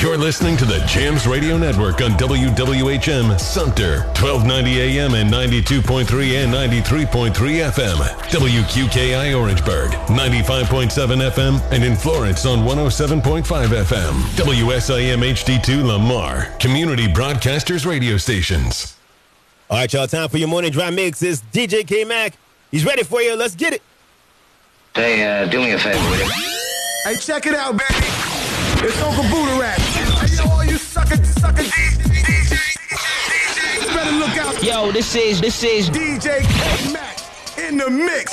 You're listening to the Jams Radio Network on WWHM Sumter, 1290 AM and 92.3 and 93.3 FM. WQKI Orangeburg, 95.7 FM, and in Florence on 107.5 FM. WSIM HD2 Lamar, Community Broadcasters Radio Stations. All right, y'all, time for your morning dry mix. It's DJ K-Mac. He's ready for you. Let's get it. Hey, do me a favor, will you? Hey, check it out, baby. It's Uncle Buddha Rap. Hey, yo, all you sucker DJs, better look out. Yo, this is DJ K-Mac in the mix.